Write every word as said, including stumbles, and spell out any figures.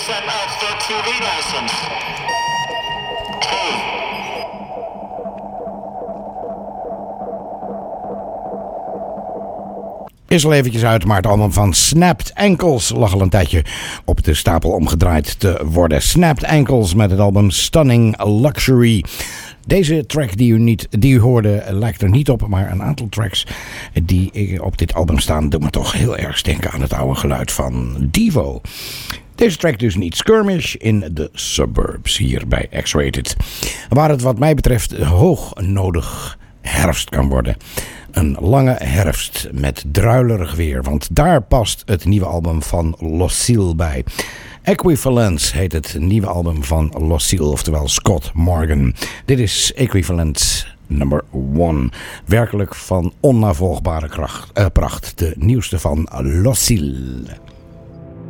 percent off their T V license. Two. Is al eventjes uit, maar het album van Snapped Ankles lag al een tijdje op de stapel omgedraaid te worden. Snapped Ankles met het album Stunning Luxury. Deze track die u, niet, die u hoorde lijkt er niet op, maar een aantal tracks die op dit album staan doen me toch heel erg denken aan het oude geluid van Devo. Deze track dus niet. Skirmish in the Suburbs hier bij X-Rated. Waar het wat mij betreft hoog nodig herfst kan worden. Een lange herfst met druilerig weer, want daar past het nieuwe album van Lucille bij. Equivalence heet het nieuwe album van Lucille, oftewel Scott Morgan. Dit is Equivalence number one. Werkelijk van onnavolgbare kracht, uh, pracht. De nieuwste van Lucille.